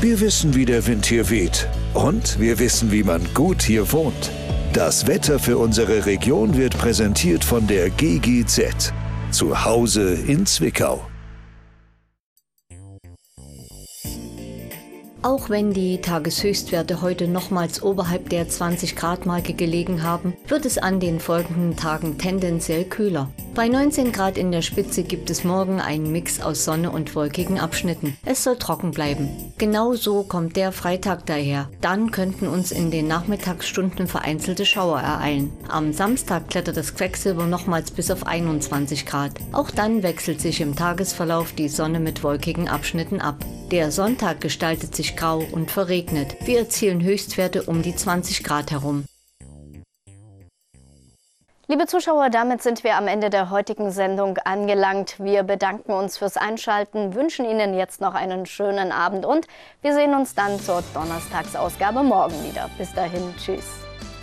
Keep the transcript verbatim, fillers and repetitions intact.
Wir wissen, wie der Wind hier weht. Und wir wissen, wie man gut hier wohnt. Das Wetter für unsere Region wird präsentiert von der G G Z. Zu Hause in Zwickau. Auch wenn die Tageshöchstwerte heute nochmals oberhalb der zwanzig Grad Marke gelegen haben, wird es an den folgenden Tagen tendenziell kühler. Bei neunzehn Grad in der Spitze gibt es morgen einen Mix aus Sonne und wolkigen Abschnitten. Es soll trocken bleiben. Genau so kommt der Freitag daher. Dann könnten uns in den Nachmittagsstunden vereinzelte Schauer ereilen. Am Samstag klettert das Quecksilber nochmals bis auf einundzwanzig Grad. Auch dann wechselt sich im Tagesverlauf die Sonne mit wolkigen Abschnitten ab. Der Sonntag gestaltet sich grau und verregnet. Wir erzielen Höchstwerte um die zwanzig Grad herum. Liebe Zuschauer, damit sind wir am Ende der heutigen Sendung angelangt. Wir bedanken uns fürs Einschalten, wünschen Ihnen jetzt noch einen schönen Abend und wir sehen uns dann zur Donnerstagsausgabe morgen wieder. Bis dahin, tschüss.